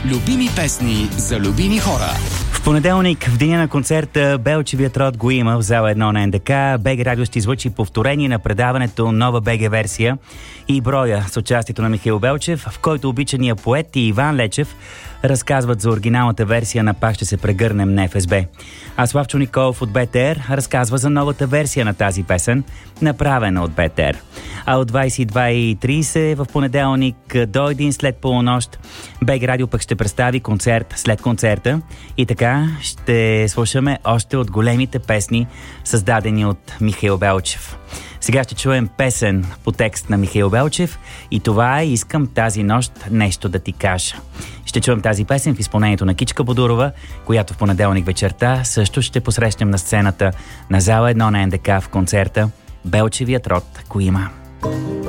Любими песни за любими хора. В понеделник, в деня на концерта, Белчевият род го има в зала 1 на НДК. БГ Радио ще излъчи повторение на предаването нова БГ версия и броя с участието на Михаил Белчев, в който обичания поет и Иван Лечев разказват за оригиналната версия на "Пак ще се прегърнем" на ФСБ. А Славчо Николов от БТР разказва за новата версия на тази песен, направена от БТР. А от 22:30 в понеделник до 1 след полунощ БГ Радио пък ще представи концерт след концерта и така ще слушаме още от големите песни, създадени от Михаил Белчев. Сега ще чуем песен по текст на Михаил Белчев и това е "Искам тази нощ нещо да ти кажа". Ще чуем тази песен в изпълнението на Кичка Бодурова, която в понеделник вечерта също ще посрещнем на сцената на зала 1 на НДК в концерта "Белчевият род го има".